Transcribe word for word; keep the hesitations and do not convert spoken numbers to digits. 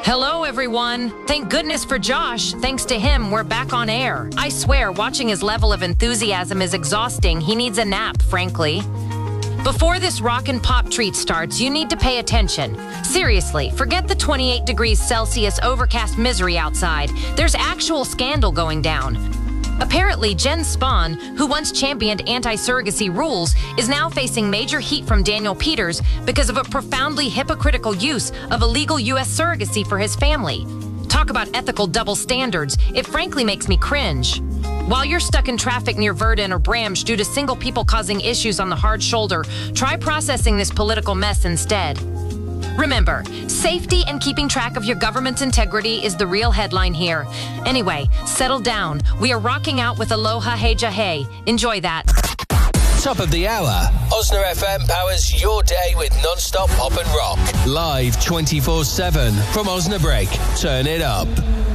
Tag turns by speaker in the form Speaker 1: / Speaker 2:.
Speaker 1: Hello, everyone. Thank goodness for Josh. Thanks to him, we're back on air. I swear, watching his level of enthusiasm is exhausting. He needs a nap, frankly. Before this rock and pop treat starts, you need to pay attention. Seriously, forget the twenty-eight degrees Celsius overcast misery outside. There's actual scandal going down. Apparently, Jen Spahn, who once championed anti-surrogacy rules, is now facing major heat from Daniel Peters because of a profoundly hypocritical use of illegal U S surrogacy for his family. Talk about ethical double standards. It frankly makes me cringe. While you're stuck in traffic near Verdun or Bramsch due to single people causing issues on the hard shoulder, try processing this political mess instead. Remember, safety and keeping track of your government's integrity is the real headline here. Anyway, settle down. We are rocking out with Aloha Heja Hey. Enjoy that.
Speaker 2: Top of the hour. Osna F M powers your day with non-stop pop and rock. Live twenty-four seven from Osnabrück. Turn it up.